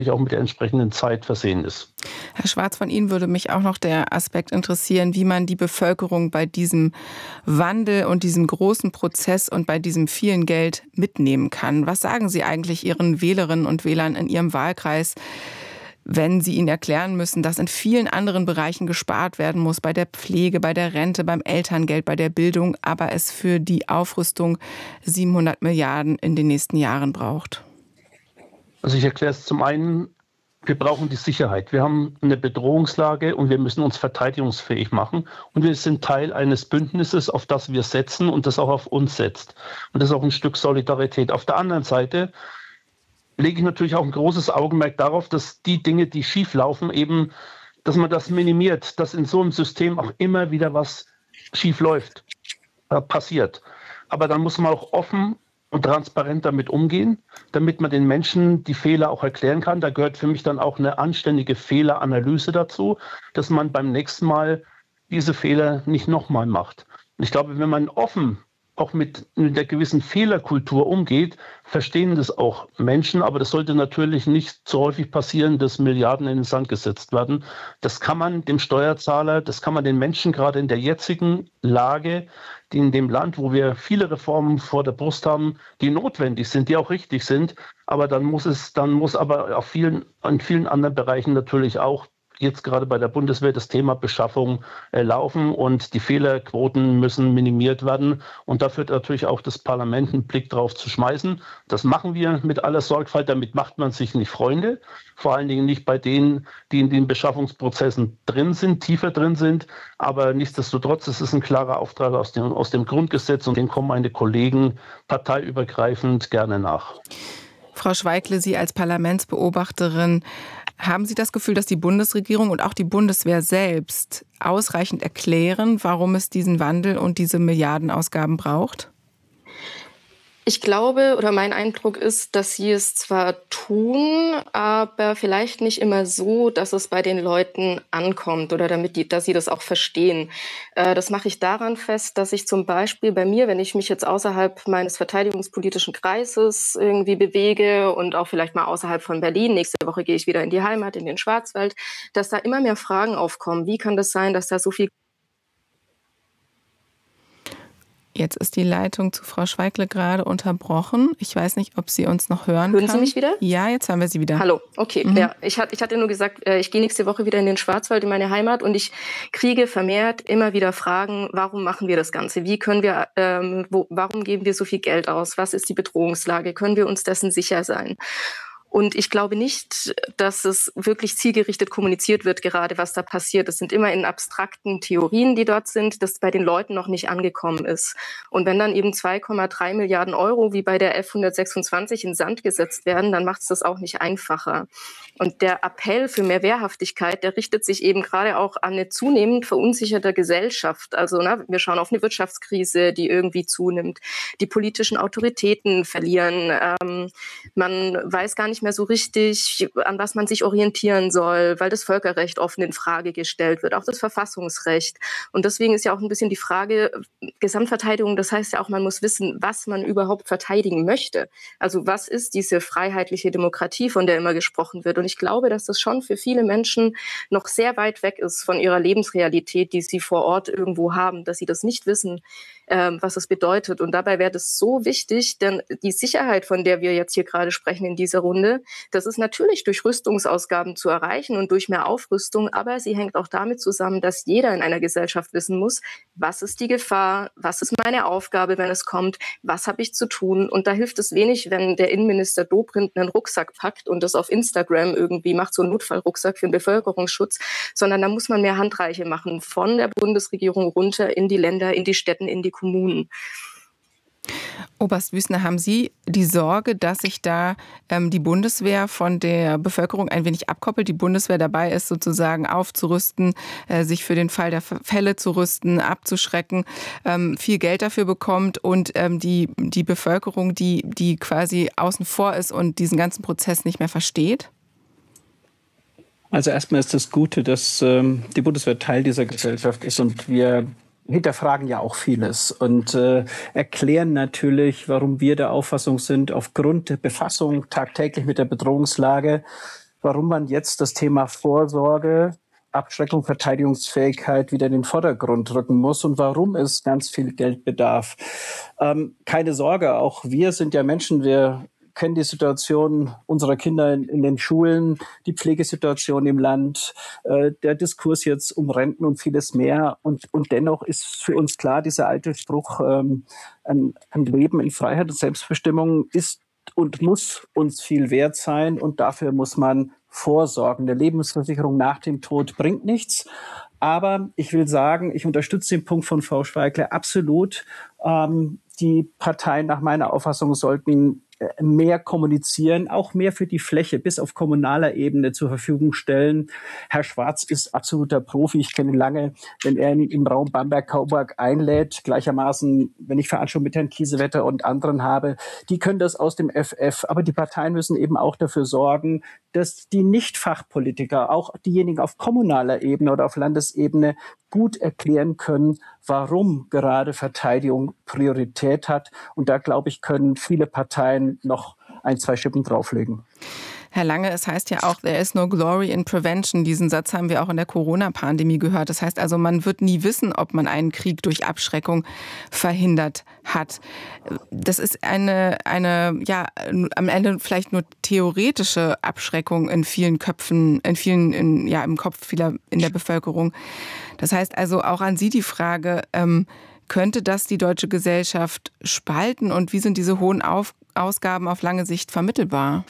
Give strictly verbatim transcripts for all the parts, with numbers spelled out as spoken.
auch mit der entsprechenden Zeit versehen ist. Herr Schwarz, von Ihnen würde mich auch noch der Aspekt interessieren, wie man die Bevölkerung bei diesem Wandel und diesem großen Prozess und bei diesem vielen Geld mitnehmen kann. Was sagen Sie eigentlich Ihren Wählerinnen und Wählern in Ihrem Wahlkreis, wenn Sie ihnen erklären müssen, dass in vielen anderen Bereichen gespart werden muss, bei der Pflege, bei der Rente, beim Elterngeld, bei der Bildung, aber es für die Aufrüstung siebenhundert Milliarden in den nächsten Jahren braucht? Also ich erkläre es zum einen, wir brauchen die Sicherheit. Wir haben eine Bedrohungslage und wir müssen uns verteidigungsfähig machen. Und wir sind Teil eines Bündnisses, auf das wir setzen und das auch auf uns setzt. Und das ist auch ein Stück Solidarität. Auf der anderen Seite lege ich natürlich auch ein großes Augenmerk darauf, dass die Dinge, die schief laufen, eben, dass man das minimiert, dass in so einem System auch immer wieder was schief läuft, äh, passiert. Aber dann muss man auch offen und transparent damit umgehen, damit man den Menschen die Fehler auch erklären kann. Da gehört für mich dann auch eine anständige Fehleranalyse dazu, dass man beim nächsten Mal diese Fehler nicht nochmal macht. Und ich glaube, wenn man offen auch mit der gewissen Fehlerkultur umgeht, verstehen das auch Menschen, aber das sollte natürlich nicht so häufig passieren, dass Milliarden in den Sand gesetzt werden. Das kann man dem Steuerzahler, das kann man den Menschen gerade in der jetzigen Lage, die in dem Land, wo wir viele Reformen vor der Brust haben, die notwendig sind, die auch richtig sind, aber dann muss es, dann muss aber auf vielen, in vielen anderen Bereichen natürlich auch jetzt gerade bei der Bundeswehr das Thema Beschaffung äh, laufen und die Fehlerquoten müssen minimiert werden. Und da führt natürlich auch das Parlament einen Blick drauf zu schmeißen. Das machen wir mit aller Sorgfalt. Damit macht man sich nicht Freunde. Vor allen Dingen nicht bei denen, die in den Beschaffungsprozessen drin sind, tiefer drin sind. Aber nichtsdestotrotz, es ist ein klarer Auftrag aus dem, aus dem Grundgesetz und den kommen meine Kollegen parteiübergreifend gerne nach. Frau Schweigle, Sie als Parlamentsbeobachterin, haben Sie das Gefühl, dass die Bundesregierung und auch die Bundeswehr selbst ausreichend erklären, warum es diesen Wandel und diese Milliardenausgaben braucht? Ich glaube, oder mein Eindruck ist, dass sie es zwar tun, aber vielleicht nicht immer so, dass es bei den Leuten ankommt oder damit die, dass sie das auch verstehen. Äh, das mache ich daran fest, dass ich zum Beispiel bei mir, wenn ich mich jetzt außerhalb meines verteidigungspolitischen Kreises irgendwie bewege und auch vielleicht mal außerhalb von Berlin, nächste Woche gehe ich wieder in die Heimat, in den Schwarzwald, dass da immer mehr Fragen aufkommen. Wie kann das sein, dass da so viel... Jetzt ist die Leitung zu Frau Schweigle gerade unterbrochen. Ich weiß nicht, ob sie uns noch hören Hören kann. Sie mich wieder? Ja, jetzt hören wir Sie wieder. Hallo, okay. Mhm. Ja, ich, hat, ich hatte nur gesagt, ich gehe nächste Woche wieder in den Schwarzwald, in meine Heimat, und ich kriege vermehrt immer wieder Fragen, warum machen wir das Ganze? Wie können wir, ähm, wo, warum geben wir so viel Geld aus? Was ist die Bedrohungslage? Können wir uns dessen sicher sein? Und ich glaube nicht, dass es wirklich zielgerichtet kommuniziert wird, gerade was da passiert. Es sind immer in abstrakten Theorien, die dort sind, das bei den Leuten noch nicht angekommen ist. Und wenn dann eben zwei Komma drei Milliarden Euro wie bei der F hundertsechsundzwanzig in Sand gesetzt werden, dann macht es das auch nicht einfacher. Und der Appell für mehr Wehrhaftigkeit, der richtet sich eben gerade auch an eine zunehmend verunsicherte Gesellschaft. Also na, wir schauen auf eine Wirtschaftskrise, die irgendwie zunimmt. Die politischen Autoritäten verlieren. Ähm, man weiß gar nicht mehr so richtig, an was man sich orientieren soll, weil das Völkerrecht offen in Frage gestellt wird, auch das Verfassungsrecht. Und deswegen ist ja auch ein bisschen die Frage, Gesamtverteidigung, das heißt ja auch, man muss wissen, was man überhaupt verteidigen möchte. Also was ist diese freiheitliche Demokratie, von der immer gesprochen wird? Und ich glaube, dass das schon für viele Menschen noch sehr weit weg ist von ihrer Lebensrealität, die sie vor Ort irgendwo haben, dass sie das nicht wissen, ähm, was es bedeutet. Und dabei wäre das so wichtig, denn die Sicherheit, von der wir jetzt hier gerade sprechen in dieser Runde, das ist natürlich durch Rüstungsausgaben zu erreichen und durch mehr Aufrüstung, aber sie hängt auch damit zusammen, dass jeder in einer Gesellschaft wissen muss, was ist die Gefahr, was ist meine Aufgabe, wenn es kommt, was habe ich zu tun. Und da hilft es wenig, wenn der Innenminister Dobrindt einen Rucksack packt und das auf Instagram irgendwie macht, so einen Notfallrucksack für den Bevölkerungsschutz, sondern da muss man mehr Handreiche machen, von der Bundesregierung runter in die Länder, in die Städten, in die Kommunen. Oberst Wüstner, haben Sie die Sorge, dass sich da ähm, die Bundeswehr von der Bevölkerung ein wenig abkoppelt, die Bundeswehr dabei ist, sozusagen aufzurüsten, äh, sich für den Fall der Fälle zu rüsten, abzuschrecken, ähm, viel Geld dafür bekommt und ähm, die, die Bevölkerung, die, die quasi außen vor ist und diesen ganzen Prozess nicht mehr versteht? Also erstmal ist das Gute, dass ähm, die Bundeswehr Teil dieser Gesellschaft ist und wir hinterfragen ja auch vieles und äh, erklären natürlich, warum wir der Auffassung sind, aufgrund der Befassung tagtäglich mit der Bedrohungslage, warum man jetzt das Thema Vorsorge, Abschreckung, Verteidigungsfähigkeit wieder in den Vordergrund rücken muss und warum es ganz viel Geld bedarf. Ähm, keine Sorge, auch wir sind ja Menschen, wir kennen die Situation unserer Kinder in, in den Schulen, die Pflegesituation im Land, äh, der Diskurs jetzt um Renten und vieles mehr. Und, und dennoch ist für uns klar, dieser alte Spruch, ähm, ein, ein Leben in Freiheit und Selbstbestimmung ist und muss uns viel wert sein. Und dafür muss man vorsorgen. Eine Lebensversicherung nach dem Tod bringt nichts. Aber ich will sagen, ich unterstütze den Punkt von Frau Schweigler absolut. Ähm, die Parteien nach meiner Auffassung sollten mehr kommunizieren, auch mehr für die Fläche bis auf kommunaler Ebene zur Verfügung stellen. Herr Schwarz ist absoluter Profi. Ich kenne ihn lange, wenn er ihn im Raum Bamberg-Kauberg einlädt. Gleichermaßen, wenn ich Veranstaltungen mit Herrn Kiesewetter und anderen habe, die können das aus dem F F. Aber die Parteien müssen eben auch dafür sorgen, dass die Nicht-Fachpolitiker, auch diejenigen auf kommunaler Ebene oder auf Landesebene, gut erklären können, warum gerade Verteidigung Priorität hat. Und da, glaube ich, können viele Parteien noch ein, zwei Schippen drauflegen. Herr Lange, es heißt ja auch, there is no glory in prevention. Diesen Satz haben wir auch in der Corona-Pandemie gehört. Das heißt also, man wird nie wissen, ob man einen Krieg durch Abschreckung verhindert hat. Das ist eine, eine ja, am Ende vielleicht nur theoretische Abschreckung in vielen Köpfen, in vielen, in, ja, im Kopf vieler in der Bevölkerung. Das heißt also auch an Sie die Frage, ähm, könnte das die deutsche Gesellschaft spalten und wie sind diese hohen Auf- Ausgaben auf lange Sicht vermittelbar?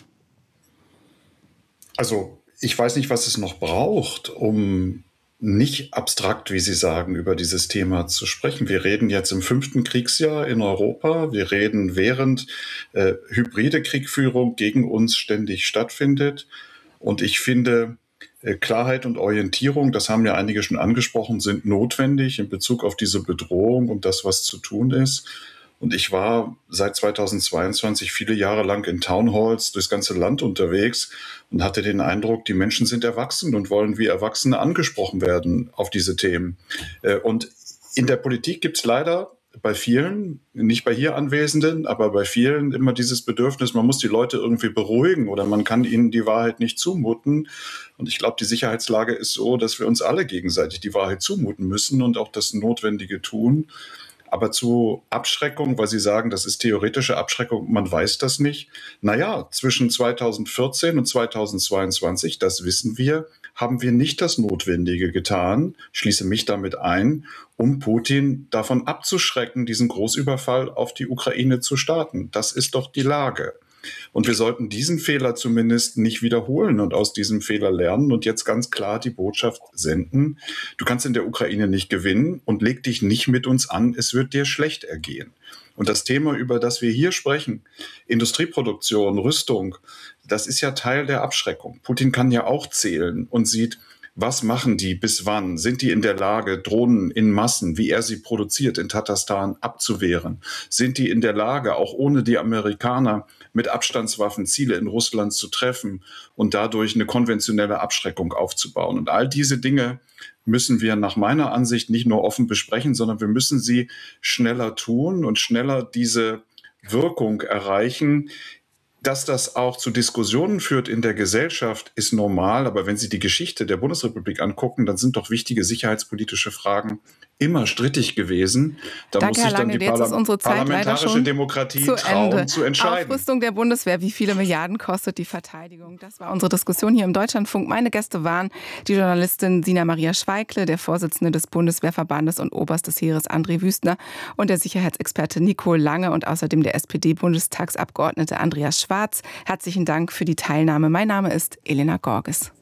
Also ich weiß nicht, was es noch braucht, um nicht abstrakt, wie Sie sagen, über dieses Thema zu sprechen. Wir reden jetzt im fünften Kriegsjahr in Europa. Wir reden, während äh, hybride Kriegführung gegen uns ständig stattfindet. Und ich finde, äh, Klarheit und Orientierung, das haben ja einige schon angesprochen, sind notwendig in Bezug auf diese Bedrohung und das, was zu tun ist. Und ich war seit zweitausendzweiundzwanzig viele Jahre lang in Townhalls durchs ganze Land unterwegs und hatte den Eindruck, die Menschen sind erwachsen und wollen wie Erwachsene angesprochen werden auf diese Themen. Und in der Politik gibt es leider bei vielen, nicht bei hier Anwesenden, aber bei vielen immer dieses Bedürfnis, man muss die Leute irgendwie beruhigen oder man kann ihnen die Wahrheit nicht zumuten. Und ich glaube, die Sicherheitslage ist so, dass wir uns alle gegenseitig die Wahrheit zumuten müssen und auch das Notwendige tun. Aber zu Abschreckung, weil Sie sagen, das ist theoretische Abschreckung, man weiß das nicht. Naja, zwischen zweitausendvierzehn und zweitausendzweiundzwanzig, das wissen wir, haben wir nicht das Notwendige getan, schließe mich damit ein, um Putin davon abzuschrecken, diesen Großüberfall auf die Ukraine zu starten. Das ist doch die Lage. Und wir sollten diesen Fehler zumindest nicht wiederholen und aus diesem Fehler lernen und jetzt ganz klar die Botschaft senden. Du kannst in der Ukraine nicht gewinnen und leg dich nicht mit uns an, es wird dir schlecht ergehen. Und das Thema, über das wir hier sprechen, Industrieproduktion, Rüstung, das ist ja Teil der Abschreckung. Putin kann ja auch zählen und sieht, was machen die, bis wann? Sind die in der Lage, Drohnen in Massen, wie er sie produziert, in Tatarstan abzuwehren? Sind die in der Lage, auch ohne die Amerikaner, mit Abstandswaffen Ziele in Russland zu treffen und dadurch eine konventionelle Abschreckung aufzubauen? Und all diese Dinge müssen wir nach meiner Ansicht nicht nur offen besprechen, sondern wir müssen sie schneller tun und schneller diese Wirkung erreichen. Dass das auch zu Diskussionen führt in der Gesellschaft, ist normal. Aber wenn Sie die Geschichte der Bundesrepublik angucken, dann sind doch wichtige sicherheitspolitische Fragen immer strittig gewesen. Da Danke, muss sich Herr Lange, dann die jetzt Parla- ist unsere Zeit parlamentarische leider schon Demokratie zu trauen, Ende. zu entscheiden. Aufrüstung der Bundeswehr, wie viele Milliarden kostet die Verteidigung? Das war unsere Diskussion hier im Deutschlandfunk. Meine Gäste waren die Journalistin Sina Maria Schweikle, der Vorsitzende des Bundeswehrverbandes und Oberst des Heeres André Wüstner und der Sicherheitsexperte Nicole Lange und außerdem der S P D-Bundestagsabgeordnete Andreas Schwarz. Herzlichen Dank für die Teilnahme. Mein Name ist Elena Gorges.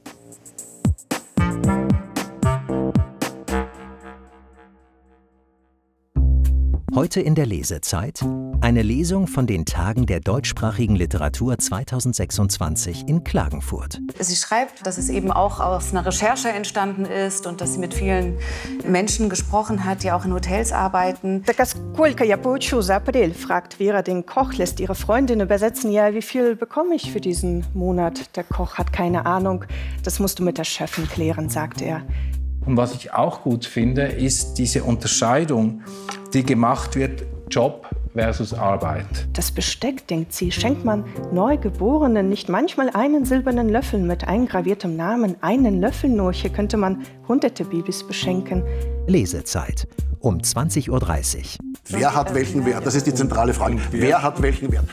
Heute in der Lesezeit eine Lesung von den Tagen der deutschsprachigen Literatur zweitausendsechsundzwanzig in Klagenfurt. Sie schreibt, dass es eben auch aus einer Recherche entstanden ist und dass sie mit vielen Menschen gesprochen hat, die auch in Hotels arbeiten. «Так а сколько я получу за апрель?» fragt Vera den Koch, lässt ihre Freundin übersetzen. «Ja, wie viel bekomme ich für diesen Monat?» Der Koch hat keine Ahnung. «Das musst du mit der Chefin klären», sagt er. Und was ich auch gut finde, ist diese Unterscheidung, die gemacht wird, Job versus Arbeit. Das Besteck, denkt sie, schenkt man Neugeborenen nicht manchmal einen silbernen Löffel mit eingraviertem Namen. Einen Löffel nur, hier könnte man hunderte Babys beschenken. Lesezeit um zwanzig Uhr dreißig. Wer hat welchen Wert? Das ist die zentrale Frage. Wer hat welchen Wert?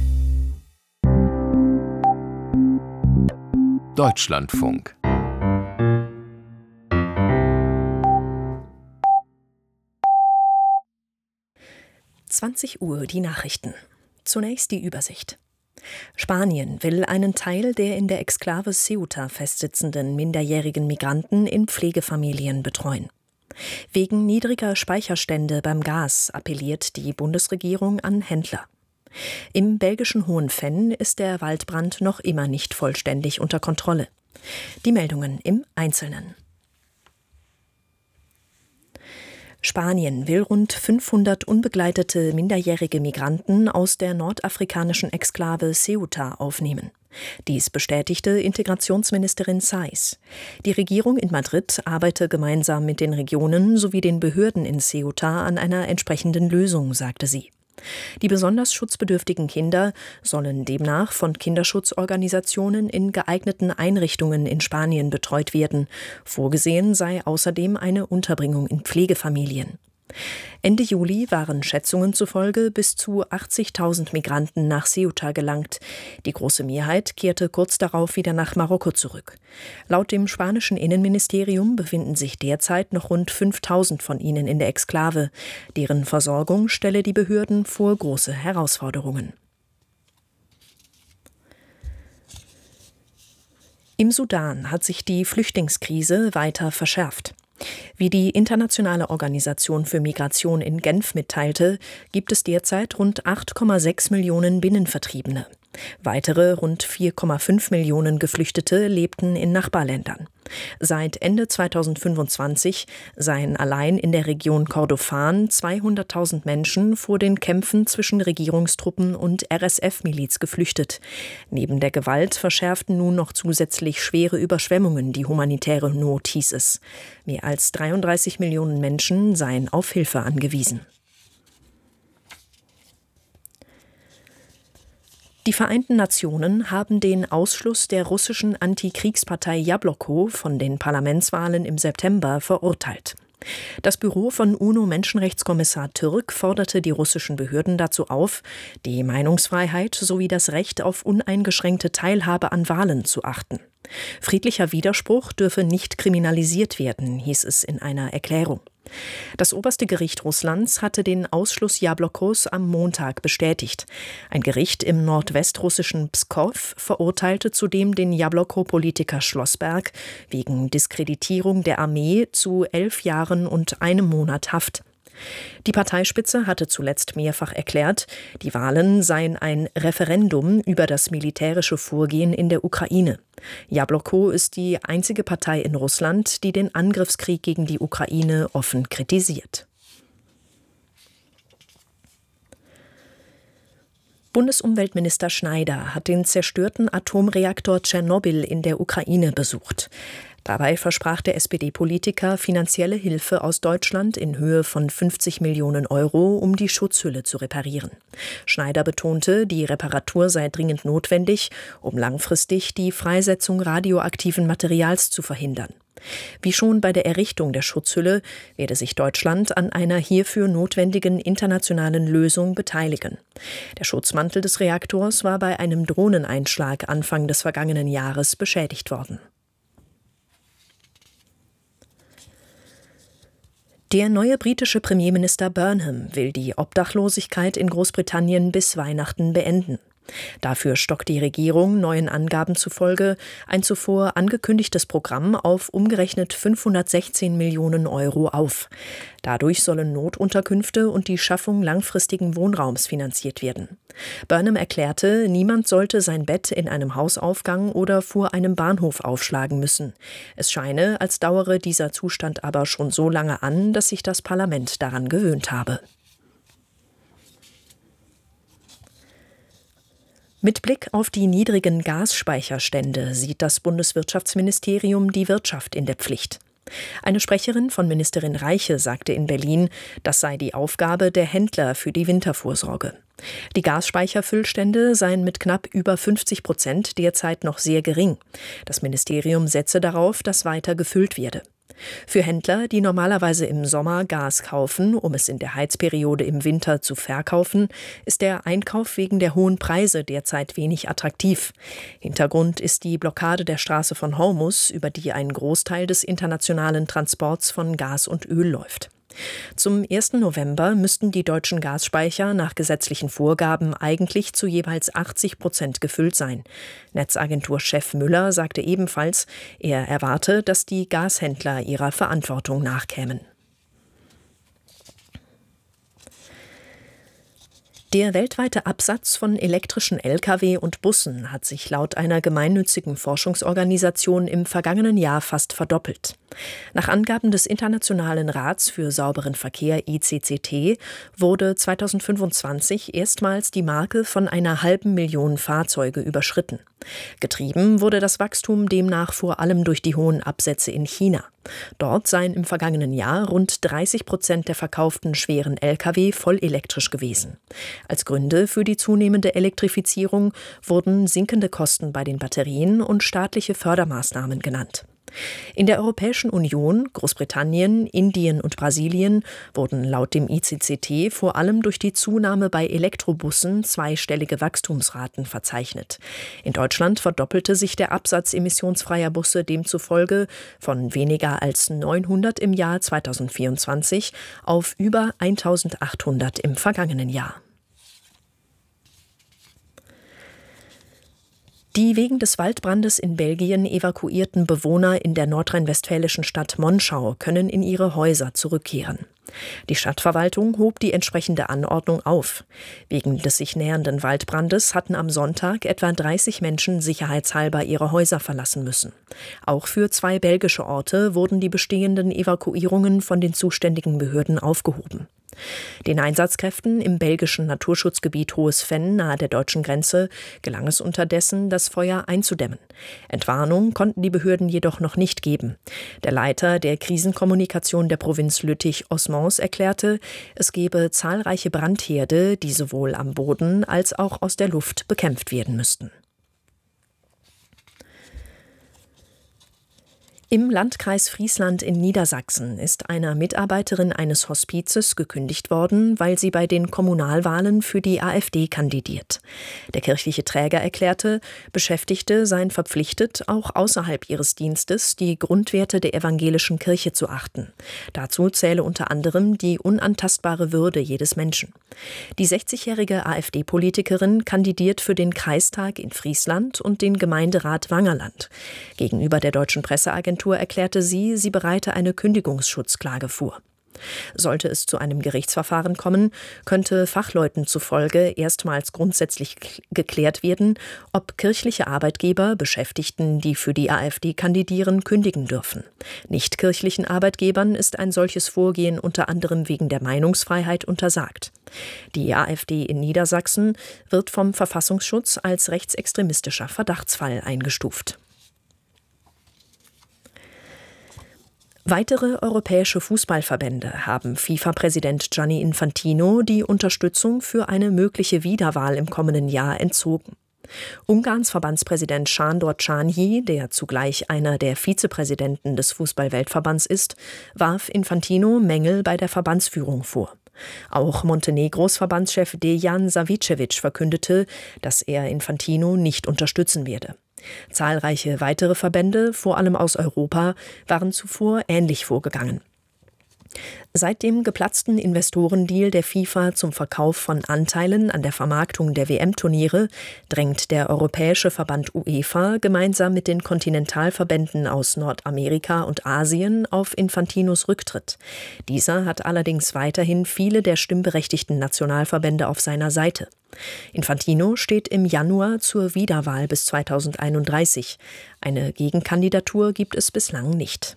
Deutschlandfunk. zwanzig Uhr die Nachrichten. Zunächst die Übersicht. Spanien will einen Teil der in der Exklave Ceuta festsitzenden minderjährigen Migranten in Pflegefamilien betreuen. Wegen niedriger Speicherstände beim Gas appelliert die Bundesregierung an Händler. Im belgischen Hohenfenn ist der Waldbrand noch immer nicht vollständig unter Kontrolle. Die Meldungen im Einzelnen. Spanien will rund fünfhundert unbegleitete minderjährige Migranten aus der nordafrikanischen Exklave Ceuta aufnehmen. Dies bestätigte Integrationsministerin Saiz. Die Regierung in Madrid arbeite gemeinsam mit den Regionen sowie den Behörden in Ceuta an einer entsprechenden Lösung, sagte sie. Die besonders schutzbedürftigen Kinder sollen demnach von Kinderschutzorganisationen in geeigneten Einrichtungen in Spanien betreut werden. Vorgesehen sei außerdem eine Unterbringung in Pflegefamilien. Ende Juli waren Schätzungen zufolge bis zu achtzigtausend Migranten nach Ceuta gelangt. Die große Mehrheit kehrte kurz darauf wieder nach Marokko zurück. Laut dem spanischen Innenministerium befinden sich derzeit noch rund fünftausend von ihnen in der Exklave. Deren Versorgung stelle die Behörden vor große Herausforderungen. Im Sudan hat sich die Flüchtlingskrise weiter verschärft. Wie die Internationale Organisation für Migration in Genf mitteilte, gibt es derzeit rund acht Komma sechs Millionen Binnenvertriebene. Weitere rund vier Komma fünf Millionen Geflüchtete lebten in Nachbarländern. Seit Ende zweitausendfünfundzwanzig seien allein in der Region Kordofan zweihunderttausend Menschen vor den Kämpfen zwischen Regierungstruppen und R S F-Miliz geflüchtet. Neben der Gewalt verschärften nun noch zusätzlich schwere Überschwemmungen die humanitäre Not, hieß es. Mehr als dreiunddreißig Millionen Menschen seien auf Hilfe angewiesen. Die Vereinten Nationen haben den Ausschluss der russischen Antikriegspartei Jabloko von den Parlamentswahlen im September verurteilt. Das Büro von UNO-Menschenrechtskommissar Türk forderte die russischen Behörden dazu auf, die Meinungsfreiheit sowie das Recht auf uneingeschränkte Teilhabe an Wahlen zu achten. Friedlicher Widerspruch dürfe nicht kriminalisiert werden, hieß es in einer Erklärung. Das oberste Gericht Russlands hatte den Ausschluss Jablokos am Montag bestätigt. Ein Gericht im nordwestrussischen Pskow verurteilte zudem den Jabloko-Politiker Schlossberg wegen Diskreditierung der Armee zu elf Jahren und einem Monat Haft. Die Parteispitze hatte zuletzt mehrfach erklärt, die Wahlen seien ein Referendum über das militärische Vorgehen in der Ukraine. Jabloko ist die einzige Partei in Russland, die den Angriffskrieg gegen die Ukraine offen kritisiert. Bundesumweltminister Schneider hat den zerstörten Atomreaktor Tschernobyl in der Ukraine besucht. Dabei versprach der S P D-Politiker finanzielle Hilfe aus Deutschland in Höhe von fünfzig Millionen Euro, um die Schutzhülle zu reparieren. Schneider betonte, die Reparatur sei dringend notwendig, um langfristig die Freisetzung radioaktiven Materials zu verhindern. Wie schon bei der Errichtung der Schutzhülle werde sich Deutschland an einer hierfür notwendigen internationalen Lösung beteiligen. Der Schutzmantel des Reaktors war bei einem Drohneneinschlag Anfang des vergangenen Jahres beschädigt worden. Der neue britische Premierminister Burnham will die Obdachlosigkeit in Großbritannien bis Weihnachten beenden. Dafür stockt die Regierung neuen Angaben zufolge ein zuvor angekündigtes Programm auf umgerechnet fünfhundertsechzehn Millionen Euro auf. Dadurch sollen Notunterkünfte und die Schaffung langfristigen Wohnraums finanziert werden. Burnham erklärte, niemand sollte sein Bett in einem Hausaufgang oder vor einem Bahnhof aufschlagen müssen. Es scheine, als dauere dieser Zustand aber schon so lange an, dass sich das Parlament daran gewöhnt habe. Mit Blick auf die niedrigen Gasspeicherstände sieht das Bundeswirtschaftsministerium die Wirtschaft in der Pflicht. Eine Sprecherin von Ministerin Reiche sagte in Berlin, das sei die Aufgabe der Händler für die Wintervorsorge. Die Gasspeicherfüllstände seien mit knapp über fünfzig Prozent derzeit noch sehr gering. Das Ministerium setze darauf, dass weiter gefüllt werde. Für Händler, die normalerweise im Sommer Gas kaufen, um es in der Heizperiode im Winter zu verkaufen, ist der Einkauf wegen der hohen Preise derzeit wenig attraktiv. Hintergrund ist die Blockade der Straße von Hormuz, über die ein Großteil des internationalen Transports von Gas und Öl läuft. Zum ersten November müssten die deutschen Gasspeicher nach gesetzlichen Vorgaben eigentlich zu jeweils achtzig Prozent gefüllt sein. Netzagentur-Chef Müller sagte ebenfalls, er erwarte, dass die Gashändler ihrer Verantwortung nachkämen. Der weltweite Absatz von elektrischen L K W und Bussen hat sich laut einer gemeinnützigen Forschungsorganisation im vergangenen Jahr fast verdoppelt. Nach Angaben des Internationalen Rats für sauberen Verkehr I C C T wurde zweitausendfünfundzwanzig erstmals die Marke von einer halben Million Fahrzeuge überschritten. Getrieben wurde das Wachstum demnach vor allem durch die hohen Absätze in China. Dort seien im vergangenen Jahr rund dreißig Prozent der verkauften schweren L K W vollelektrisch gewesen. Als Gründe für die zunehmende Elektrifizierung wurden sinkende Kosten bei den Batterien und staatliche Fördermaßnahmen genannt. In der Europäischen Union, Großbritannien, Indien und Brasilien wurden laut dem I C C T vor allem durch die Zunahme bei Elektrobussen zweistellige Wachstumsraten verzeichnet. In Deutschland verdoppelte sich der Absatz emissionsfreier Busse demzufolge von weniger als neunhundert im Jahr zweitausendvierundzwanzig auf über eintausendachthundert im vergangenen Jahr. Die wegen des Waldbrandes in Belgien evakuierten Bewohner in der nordrhein-westfälischen Stadt Monschau können in ihre Häuser zurückkehren. Die Stadtverwaltung hob die entsprechende Anordnung auf. Wegen des sich nähernden Waldbrandes hatten am Sonntag etwa dreißig Menschen sicherheitshalber ihre Häuser verlassen müssen. Auch für zwei belgische Orte wurden die bestehenden Evakuierungen von den zuständigen Behörden aufgehoben. Den Einsatzkräften im belgischen Naturschutzgebiet Hohes Venn nahe der deutschen Grenze gelang es unterdessen, das Feuer einzudämmen. Entwarnung konnten die Behörden jedoch noch nicht geben. Der Leiter der Krisenkommunikation der Provinz Lüttich-Osmans erklärte, es gebe zahlreiche Brandherde, die sowohl am Boden als auch aus der Luft bekämpft werden müssten. Im Landkreis Friesland in Niedersachsen ist einer Mitarbeiterin eines Hospizes gekündigt worden, weil sie bei den Kommunalwahlen für die AfD kandidiert. Der kirchliche Träger erklärte, Beschäftigte seien verpflichtet, auch außerhalb ihres Dienstes die Grundwerte der evangelischen Kirche zu achten. Dazu zähle unter anderem die unantastbare Würde jedes Menschen. Die sechzigjährige AfD-Politikerin kandidiert für den Kreistag in Friesland und den Gemeinderat Wangerland. Gegenüber der deutschen Presseagentur erklärte sie, sie bereite eine Kündigungsschutzklage vor. Sollte es zu einem Gerichtsverfahren kommen, könnte Fachleuten zufolge erstmals grundsätzlich geklärt werden, ob kirchliche Arbeitgeber Beschäftigten, die für die AfD kandidieren, kündigen dürfen. Nichtkirchlichen Arbeitgebern ist ein solches Vorgehen unter anderem wegen der Meinungsfreiheit untersagt. Die AfD in Niedersachsen wird vom Verfassungsschutz als rechtsextremistischer Verdachtsfall eingestuft. Weitere europäische Fußballverbände haben FIFA-Präsident Gianni Infantino die Unterstützung für eine mögliche Wiederwahl im kommenden Jahr entzogen. Ungarns Verbandspräsident Sándor Csányi, der zugleich einer der Vizepräsidenten des Fußball-Weltverbands ist, warf Infantino Mängel bei der Verbandsführung vor. Auch Montenegros Verbandschef Dejan Savicevic verkündete, dass er Infantino nicht unterstützen werde. Zahlreiche weitere Verbände, vor allem aus Europa, waren zuvor ähnlich vorgegangen. Seit dem geplatzten Investorendeal der FIFA zum Verkauf von Anteilen an der Vermarktung der W M-Turniere drängt der Europäische Verband UEFA gemeinsam mit den Kontinentalverbänden aus Nordamerika und Asien auf Infantinos Rücktritt. Dieser hat allerdings weiterhin viele der stimmberechtigten Nationalverbände auf seiner Seite. Infantino steht im Januar zur Wiederwahl bis zweitausendeinunddreißig. Eine Gegenkandidatur gibt es bislang nicht.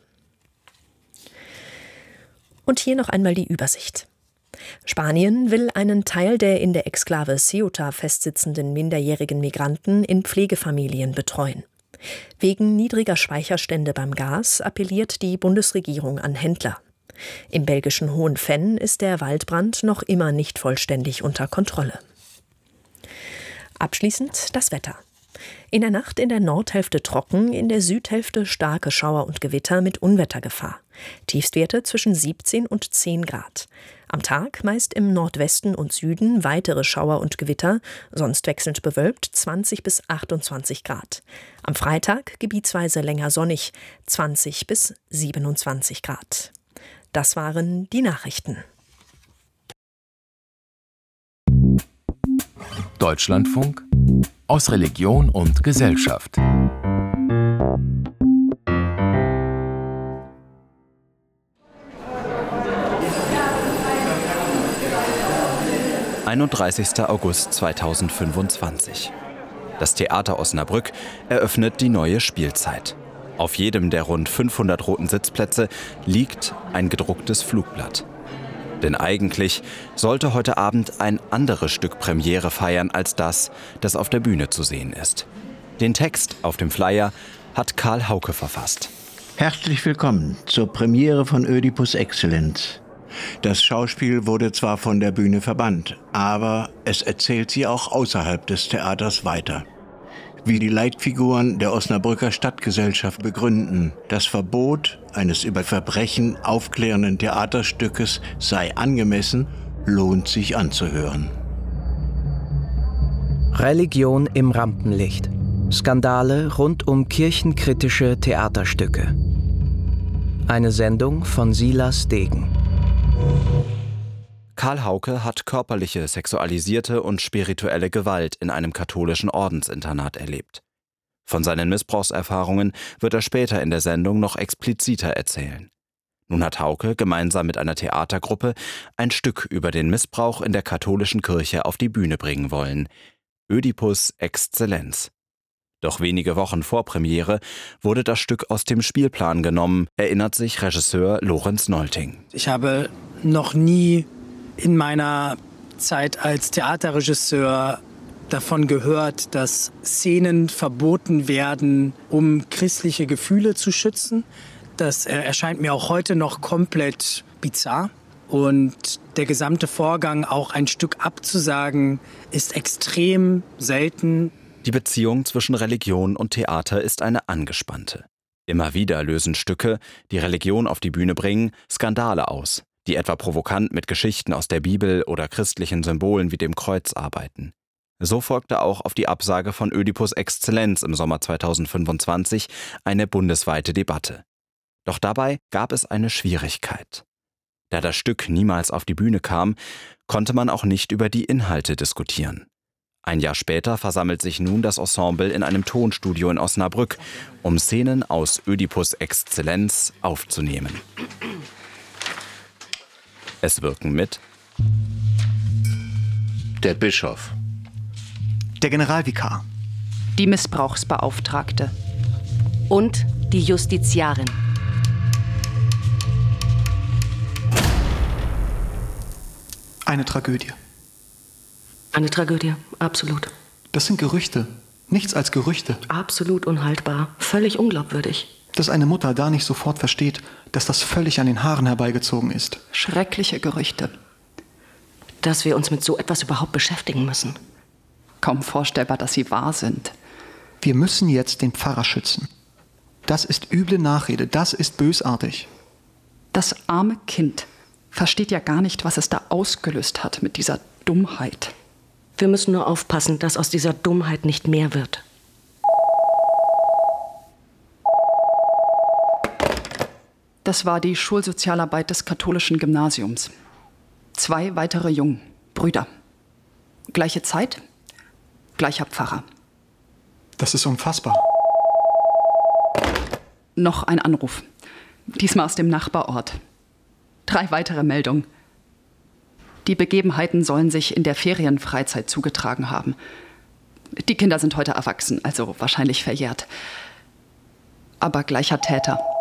Und hier noch einmal die Übersicht. Spanien will einen Teil der in der Exklave Ceuta festsitzenden minderjährigen Migranten in Pflegefamilien betreuen. Wegen niedriger Speicherstände beim Gas appelliert die Bundesregierung an Händler. Im belgischen Hohenfenn ist der Waldbrand noch immer nicht vollständig unter Kontrolle. Abschließend das Wetter. In der Nacht in der Nordhälfte trocken, in der Südhälfte starke Schauer und Gewitter mit Unwettergefahr. Tiefstwerte zwischen siebzehn und zehn Grad. Am Tag meist im Nordwesten und Süden weitere Schauer und Gewitter, sonst wechselnd bewölkt zwanzig bis achtundzwanzig Grad. Am Freitag gebietsweise länger sonnig, zwanzig bis siebenundzwanzig Grad. Das waren die Nachrichten. Deutschlandfunk aus Religion und Gesellschaft. einunddreißigster August zweitausendfünfundzwanzig. Das Theater Osnabrück eröffnet die neue Spielzeit. Auf jedem der rund fünfhundert roten Sitzplätze liegt ein gedrucktes Flugblatt. Denn eigentlich sollte heute Abend ein anderes Stück Premiere feiern als das, das auf der Bühne zu sehen ist. Den Text auf dem Flyer hat Karl Hauke verfasst. Herzlich willkommen zur Premiere von Ödipus Exzellenz. Das Schauspiel wurde zwar von der Bühne verbannt, aber es erzählt sie auch außerhalb des Theaters weiter. Wie die Leitfiguren der Osnabrücker Stadtgesellschaft begründen, das Verbot eines über Verbrechen aufklärenden Theaterstückes sei angemessen, lohnt sich anzuhören. Religion im Rampenlicht. Skandale rund um kirchenkritische Theaterstücke. Eine Sendung von Silas Degen. Karl Hauke hat körperliche, sexualisierte und spirituelle Gewalt in einem katholischen Ordensinternat erlebt. Von seinen Missbrauchserfahrungen wird er später in der Sendung noch expliziter erzählen. Nun hat Hauke gemeinsam mit einer Theatergruppe ein Stück über den Missbrauch in der katholischen Kirche auf die Bühne bringen wollen. Ödipus Exzellenz. Doch wenige Wochen vor Premiere wurde das Stück aus dem Spielplan genommen, erinnert sich Regisseur Lorenz Nolting. Ich habe noch nie in meiner Zeit als Theaterregisseur davon gehört, dass Szenen verboten werden, um christliche Gefühle zu schützen. Das erscheint mir auch heute noch komplett bizarr. Und der gesamte Vorgang, auch ein Stück abzusagen, ist extrem selten. Die Beziehung zwischen Religion und Theater ist eine angespannte. Immer wieder lösen Stücke, die Religion auf die Bühne bringen, Skandale aus, die etwa provokant mit Geschichten aus der Bibel oder christlichen Symbolen wie dem Kreuz arbeiten. So folgte auch auf die Absage von Ödipus Exzellenz im Sommer zweitausendfünfundzwanzig eine bundesweite Debatte. Doch dabei gab es eine Schwierigkeit. Da das Stück niemals auf die Bühne kam, konnte man auch nicht über die Inhalte diskutieren. Ein Jahr später versammelt sich nun das Ensemble in einem Tonstudio in Osnabrück, um Szenen aus Ödipus Exzellenz aufzunehmen. Es wirken mit der Bischof, der Generalvikar, die Missbrauchsbeauftragte und die Justiziarin. Eine Tragödie. Eine Tragödie, absolut. Das sind Gerüchte, nichts als Gerüchte. Absolut unhaltbar, völlig unglaubwürdig. Dass eine Mutter da nicht sofort versteht, dass das völlig an den Haaren herbeigezogen ist. Schreckliche Gerüchte. Dass wir uns mit so etwas überhaupt beschäftigen müssen. Kaum vorstellbar, dass sie wahr sind. Wir müssen jetzt den Pfarrer schützen. Das ist üble Nachrede, das ist bösartig. Das arme Kind versteht ja gar nicht, was es da ausgelöst hat mit dieser Dummheit. Wir müssen nur aufpassen, dass aus dieser Dummheit nicht mehr wird. Das war die Schulsozialarbeit des katholischen Gymnasiums. Zwei weitere Jungen, Brüder. Gleiche Zeit, gleicher Pfarrer. Das ist unfassbar. Noch ein Anruf. Diesmal aus dem Nachbarort. Drei weitere Meldungen. Die Begebenheiten sollen sich in der Ferienfreizeit zugetragen haben. Die Kinder sind heute erwachsen, also wahrscheinlich verjährt. Aber gleicher Täter.